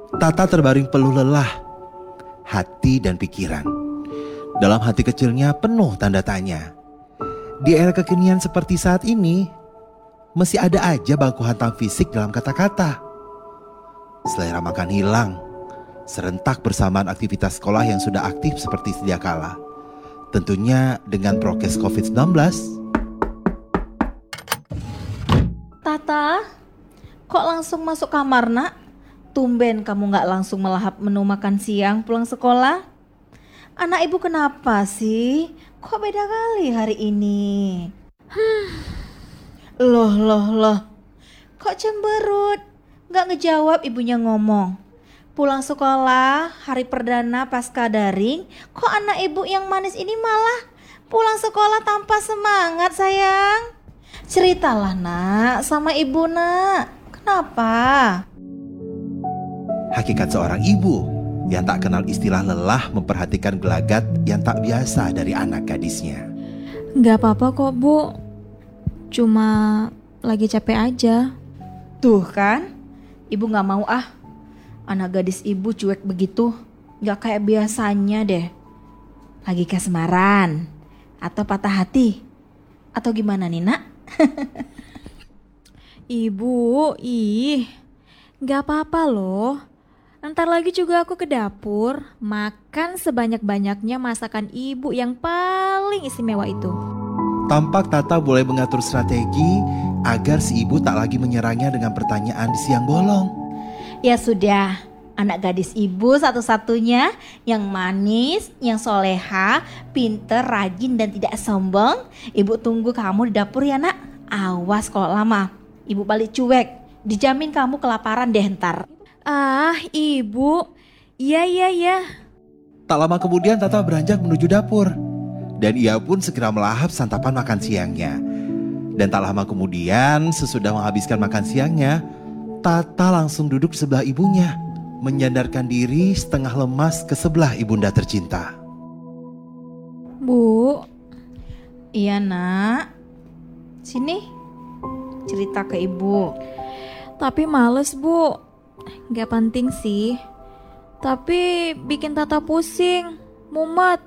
Tata terbaring peluh lelah, hati dan pikiran. Dalam hati kecilnya penuh tanda tanya. Di era kekinian seperti saat ini, masih ada aja baku hantam fisik dalam kata-kata. Selera makan hilang, serentak bersamaan aktivitas sekolah yang sudah aktif seperti sedia kala. Tentunya dengan prokes COVID-19. Tata, kok langsung masuk kamar nak? Tumben kamu gak langsung melahap menu makan siang pulang sekolah? Anak ibu kenapa sih? Kok beda kali hari ini? Loh. Kok cemberut? Gak ngejawab ibunya ngomong. Pulang sekolah, hari perdana pasca daring, kok anak ibu yang manis ini malah pulang sekolah tanpa semangat sayang? Ceritalah nak sama ibu nak, kenapa? Hakikat seorang ibu yang tak kenal istilah lelah memperhatikan gelagat yang tak biasa dari anak gadisnya. Gak apa-apa kok bu, cuma lagi capek aja. Tuh kan, ibu gak mau anak gadis ibu cuek begitu, gak kayak biasanya deh. Lagi kasmaran, atau patah hati, atau gimana nih nak? Ibu, gak apa-apa loh. Ntar lagi juga aku ke dapur, makan sebanyak-banyaknya masakan ibu yang paling istimewa itu. Tampak Tata mulai mengatur strategi agar si ibu tak lagi menyerangnya dengan pertanyaan di siang bolong. Ya sudah, anak gadis ibu satu-satunya yang manis, yang soleha, pinter, rajin dan tidak sombong. Ibu tunggu kamu di dapur ya nak. Awas kalau lama, ibu balik cuek, dijamin kamu kelaparan deh ntar. Ibu, iya. Tak lama kemudian Tata beranjak menuju dapur. Dan ia pun segera melahap santapan makan siangnya. Dan tak lama kemudian sesudah menghabiskan makan siangnya, Tata langsung duduk sebelah ibunya, menyandarkan diri setengah lemas ke sebelah ibunda tercinta. Bu. Iya nak, sini cerita ke ibu. Tapi males bu, gak penting sih. Tapi bikin Tata pusing, mumet.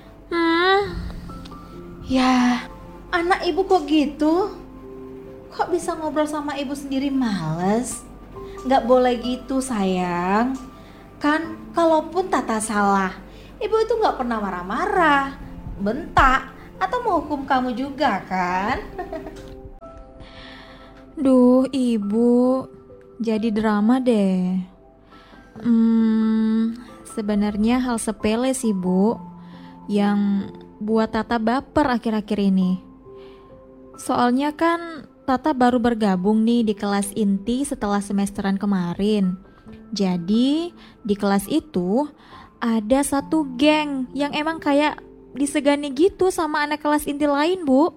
Ya, anak ibu kok gitu? Kok bisa ngobrol sama ibu sendiri males? Gak boleh gitu sayang. Kan kalaupun Tata salah, ibu itu gak pernah marah-marah, bentak, atau menghukum kamu juga kan? Duh ibu, jadi drama deh. Sebenarnya hal sepele sih bu, yang buat Tata baper akhir-akhir ini. Soalnya kan Tata baru bergabung nih di kelas inti setelah semesteran kemarin. Jadi di kelas itu ada satu geng yang emang kayak disegani gitu sama anak kelas inti lain bu.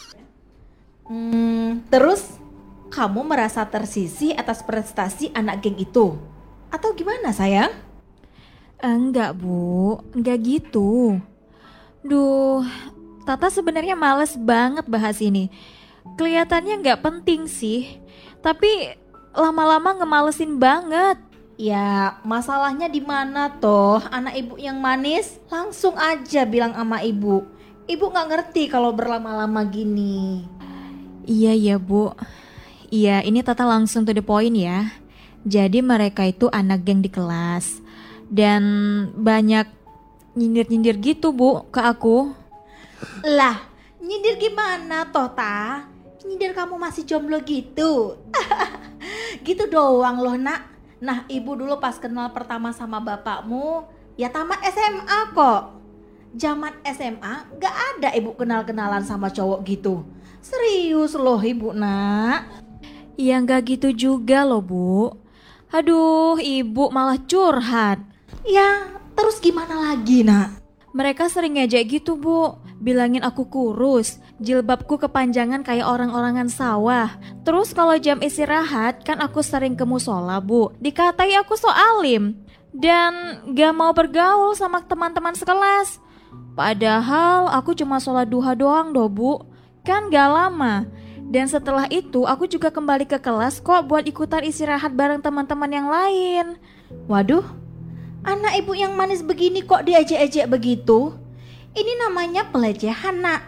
Terus kamu merasa tersisih atas prestasi anak geng itu? Atau gimana sayang? Enggak bu, enggak gitu. Duh, Tata sebenarnya males banget bahas ini. Kelihatannya nggak penting sih, tapi lama-lama ngemalesin banget. Ya masalahnya di mana toh anak ibu yang manis? Langsung aja bilang sama ibu. Ibu nggak ngerti kalau berlama-lama gini. Iya bu. Iya, ini Tata langsung to the point ya. Jadi mereka itu anak geng di kelas dan banyak nyindir-nyindir gitu bu ke aku. Lah, nyindir gimana toh ta? Nyindir kamu masih jomblo gitu? Gitu doang loh nak. Nah ibu dulu pas kenal pertama sama bapakmu, ya tamat SMA kok. Zaman SMA gak ada ibu kenal-kenalan sama cowok gitu. Serius loh ibu nak. Ya gak gitu juga loh bu. Aduh ibu malah curhat. Ya terus gimana lagi nak? Mereka sering ngejek gitu bu, bilangin aku kurus, jilbabku kepanjangan kayak orang-orangan sawah. Terus kalau jam istirahat kan aku sering ke musola bu, dikatai aku so alim dan gak mau bergaul sama teman-teman sekelas. Padahal aku cuma sholat duha doang doh bu, kan gak lama. Dan setelah itu aku juga kembali ke kelas kok buat ikutan istirahat bareng teman-teman yang lain. Waduh, anak ibu yang manis begini kok diejek-ejek begitu? Ini namanya pelecehan, Nak.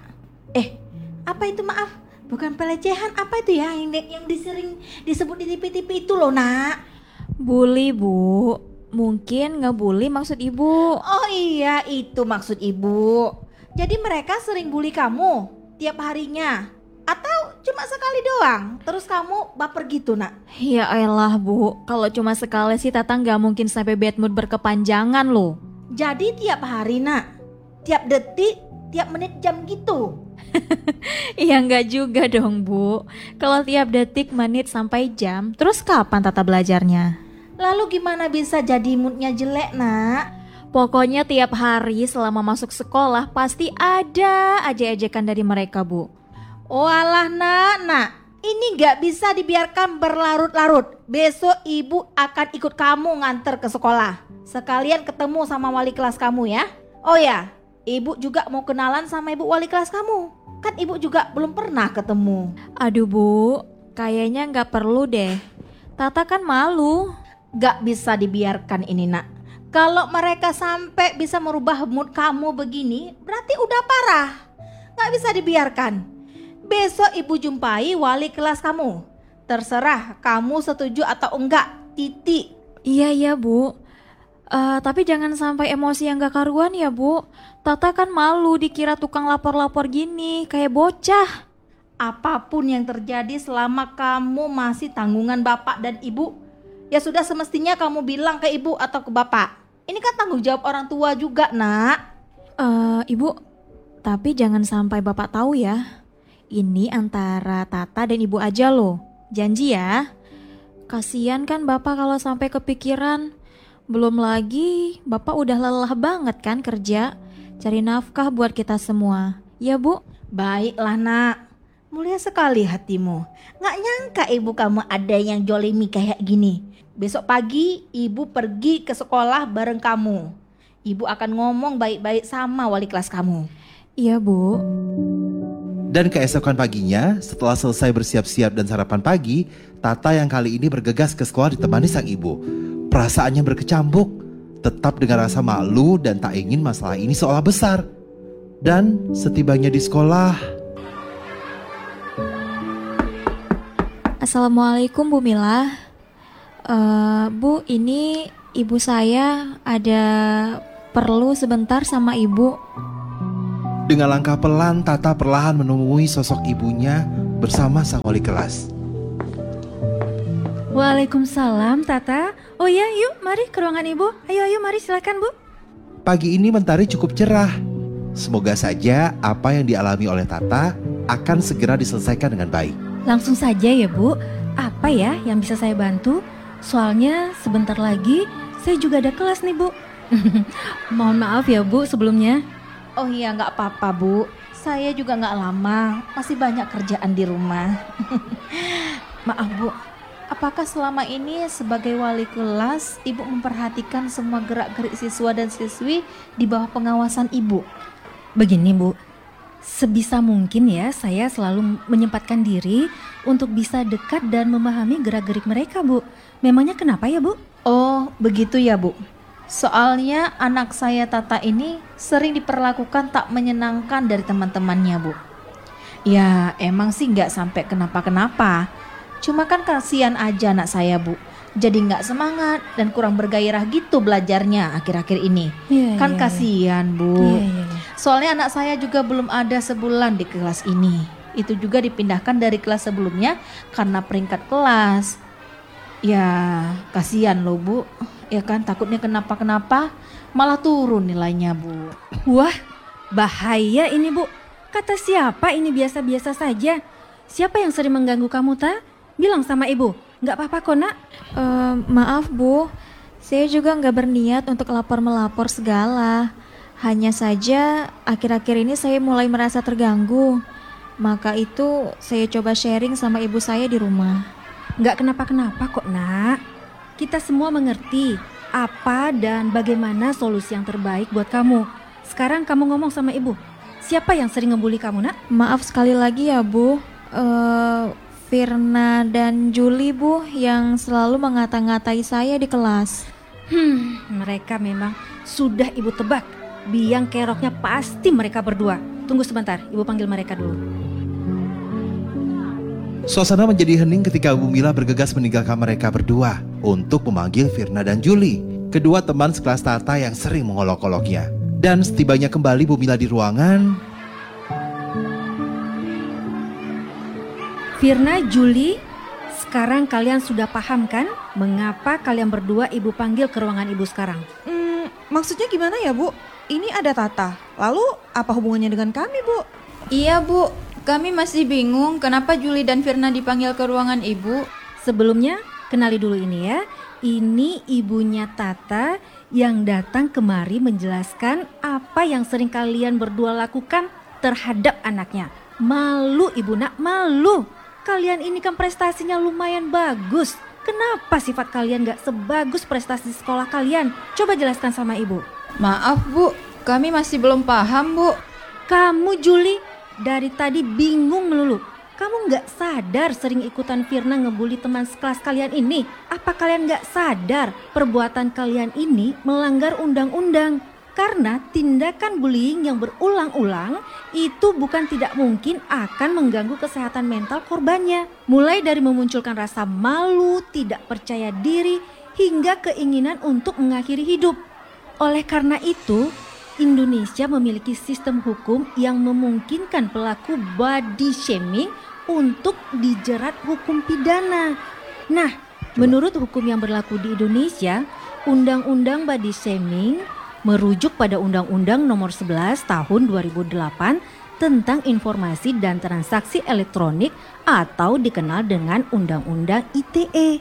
Apa itu, maaf? Bukan pelecehan, apa itu ya yang disering disebut di TV-TV itu loh, Nak? Bully, Bu. Mungkin ngebully maksud ibu. Oh iya, itu maksud ibu. Jadi mereka sering bully kamu tiap harinya? Atau cuma sekali doang? Terus kamu baper gitu, Nak? Ya elah, Bu. Kalau cuma sekali sih Tata nggak mungkin sampai bad mood berkepanjangan loh. Jadi tiap hari, Nak? Tiap detik, tiap menit, jam gitu? Iya nggak juga dong, Bu. Kalau tiap detik, menit, sampai jam, terus kapan Tata belajarnya? Lalu gimana bisa jadi moodnya jelek, Nak? Pokoknya tiap hari selama masuk sekolah pasti ada aja ejekan dari mereka, Bu. Oh alah, Nak. Ini gak bisa dibiarkan berlarut-larut. Besok ibu akan ikut kamu nganter ke sekolah. Sekalian ketemu sama wali kelas kamu ya. Oh ya, ibu juga mau kenalan sama ibu wali kelas kamu. Kan ibu juga belum pernah ketemu. Aduh, Bu, kayaknya nggak perlu deh. Tata kan malu. Gak bisa dibiarkan ini, Nak. Kalau mereka sampai bisa merubah mood kamu begini, berarti udah parah. Gak bisa dibiarkan. Besok ibu jumpai wali kelas kamu. Terserah kamu setuju atau enggak, titik. Iya, Bu. Tapi jangan sampai emosi yang gak karuan ya, Bu. Tata kan malu dikira tukang lapor-lapor gini, kayak bocah. Apapun yang terjadi selama kamu masih tanggungan bapak dan ibu, ya sudah semestinya kamu bilang ke ibu atau ke bapak. Ini kan tanggung jawab orang tua juga, Nak. Ibu, tapi jangan sampai bapak tahu ya. Ini antara Tata dan ibu aja loh. Janji ya. Kasian kan bapak kalau sampai kepikiran. Belum lagi bapak udah lelah banget kan kerja, cari nafkah buat kita semua. Ya, Bu? Baiklah, Nak. Mulia sekali hatimu. Gak nyangka ibu kamu ada yang jolimi kayak gini. Besok pagi ibu pergi ke sekolah bareng kamu. Ibu akan ngomong baik-baik sama wali kelas kamu. Iya, Bu. Dan keesokan paginya, setelah selesai bersiap-siap dan sarapan pagi, Tata yang kali ini bergegas ke sekolah ditemani sang ibu. Perasaannya berkecambuk, tetap dengan rasa malu dan tak ingin masalah ini seolah besar. Dan setibanya di sekolah... Assalamualaikum, Bu Mila. Bu, ini ibu saya ada perlu sebentar sama ibu. Dengan langkah pelan, Tata perlahan menemui sosok ibunya bersama sang wali kelas. Waalaikumsalam, Tata. Oh ya, yuk mari ke ruangan ibu. Ayo mari silakan, Bu. Pagi ini mentari cukup cerah. Semoga saja apa yang dialami oleh Tata akan segera diselesaikan dengan baik. Langsung saja ya, Bu. Apa ya yang bisa saya bantu? Soalnya sebentar lagi saya juga ada kelas nih, Bu. Mohon maaf ya, Bu, sebelumnya. Oh iya, gak apa-apa, Bu. Saya juga gak lama, masih banyak kerjaan di rumah. Maaf, Bu. Apakah selama ini sebagai wali kelas ibu memperhatikan semua gerak-gerik siswa dan siswi di bawah pengawasan ibu? Begini, Bu. Sebisa mungkin ya saya selalu menyempatkan diri untuk bisa dekat dan memahami gerak-gerik mereka, Bu. Memangnya kenapa ya, Bu? Oh, begitu ya, Bu. Soalnya anak saya Tata ini sering diperlakukan tak menyenangkan dari teman-temannya, Bu. Ya emang sih gak sampai kenapa-kenapa. Cuma kan kasihan aja anak saya, Bu. Jadi gak semangat dan kurang bergairah gitu belajarnya akhir-akhir ini. Kan kasihan, Bu. Soalnya anak saya juga belum ada sebulan di kelas ini. Itu juga dipindahkan dari kelas sebelumnya karena peringkat kelas. Ya kasihan loh, Bu. Ya kan, takutnya kenapa-kenapa malah turun nilainya, Bu. Wah, bahaya ini, Bu. Kata siapa ini biasa-biasa saja? Siapa yang sering mengganggu kamu, Ta? Bilang sama ibu. Nggak apa-apa kok, Nak. Maaf, Bu. Saya juga nggak berniat untuk lapor-melapor segala. Hanya saja akhir-akhir ini saya mulai merasa terganggu. Maka itu saya coba sharing sama ibu saya di rumah. Nggak kenapa-kenapa kok, Nak. Kita semua mengerti apa dan bagaimana solusi yang terbaik buat kamu. Sekarang kamu ngomong sama ibu. Siapa yang sering ngebully kamu, Nak? Maaf sekali lagi ya, Bu. Firna dan Juli Bu yang selalu mengata-ngatai saya di kelas. Mereka memang sudah ibu tebak. Biang keroknya pasti mereka berdua. Tunggu sebentar, ibu panggil mereka dulu. Suasana menjadi hening ketika Bu Mila bergegas meninggalkan mereka berdua untuk memanggil Firna dan Juli, kedua teman sekelas Tata yang sering mengolok-oloknya. Dan setibanya kembali Bu Mila di ruangan, Firna, Juli, sekarang kalian sudah paham kan mengapa kalian berdua ibu panggil ke ruangan ibu sekarang? Maksudnya gimana ya Bu? Ini ada Tata, lalu apa hubungannya dengan kami Bu? Iya Bu, kami masih bingung kenapa Juli dan Firna dipanggil ke ruangan ibu. Sebelumnya, kenali dulu ini ya. Ini ibunya Tata yang datang kemari menjelaskan apa yang sering kalian berdua lakukan terhadap anaknya. Malu ibu nak, malu. Kalian ini kan prestasinya lumayan bagus. Kenapa sifat kalian gak sebagus prestasi sekolah kalian? Coba jelaskan sama ibu. Maaf Bu, kami masih belum paham Bu. Kamu Juli, dari tadi bingung melulu. Kamu gak sadar sering ikutan Firna ngebully teman sekelas kalian ini? Apa kalian gak sadar perbuatan kalian ini melanggar undang-undang? Karena tindakan bullying yang berulang-ulang itu bukan tidak mungkin akan mengganggu kesehatan mental korbannya. Mulai dari memunculkan rasa malu, tidak percaya diri, hingga keinginan untuk mengakhiri hidup. Oleh karena itu, Indonesia memiliki sistem hukum yang memungkinkan pelaku body shaming untuk dijerat hukum pidana. Nah, menurut hukum yang berlaku di Indonesia, Undang-Undang Body Shaming merujuk pada Undang-Undang Nomor 11 Tahun 2008 tentang Informasi dan Transaksi Elektronik atau dikenal dengan Undang-Undang ITE.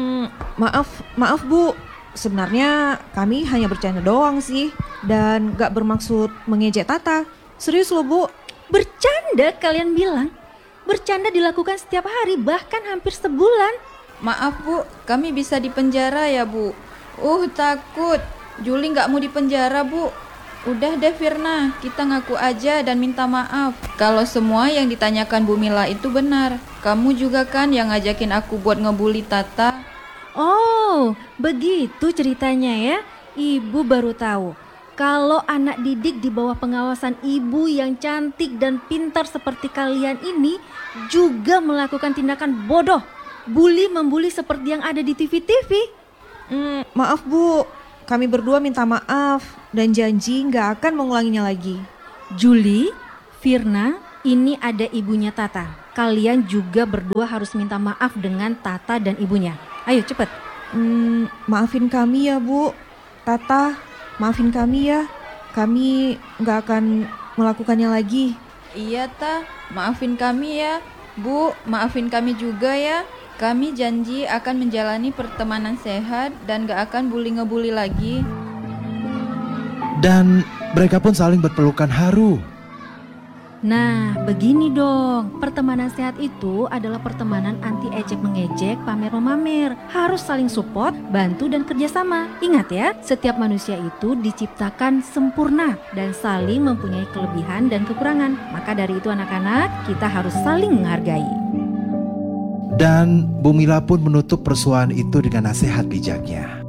Maaf Bu, sebenarnya kami hanya bercanda doang sih dan gak bermaksud mengejek Tata. Serius loh Bu. Bercanda kalian bilang? Bercanda dilakukan setiap hari bahkan hampir sebulan. Maaf Bu, kami bisa dipenjara ya Bu. Takut. Juli gak mau dipenjara Bu. Udah deh Firna, kita ngaku aja dan minta maaf kalau semua yang ditanyakan Bu Mila itu benar. Kamu juga kan yang ngajakin aku buat ngebully Tata. Oh, begitu ceritanya ya. Ibu baru tahu kalau anak didik di bawah pengawasan ibu yang cantik dan pintar seperti kalian ini juga melakukan tindakan bodoh, membuli seperti yang ada di TV-TV. Maaf Bu, kami berdua minta maaf dan janji gak akan mengulanginya lagi. Juli, Firna, ini ada ibunya Tata. Kalian juga berdua harus minta maaf dengan Tata dan ibunya. Ayo cepet. Maafin kami ya Bu. Tata, maafin kami ya. Kami gak akan melakukannya lagi. Iya Ta, maafin kami ya. Bu, maafin kami juga ya. Kami janji akan menjalani pertemanan sehat dan gak akan ngebully lagi. dan mereka pun saling berpelukan haru. Nah, begini dong. Pertemanan sehat itu adalah pertemanan anti ejek-mengejek, pamer-memamer. Harus saling support, bantu, dan kerjasama. Ingat ya, setiap manusia itu diciptakan sempurna dan saling mempunyai kelebihan dan kekurangan. Maka dari itu anak-anak, kita harus saling menghargai. Dan Bu Mila pun menutup persoalan itu dengan nasihat bijaknya.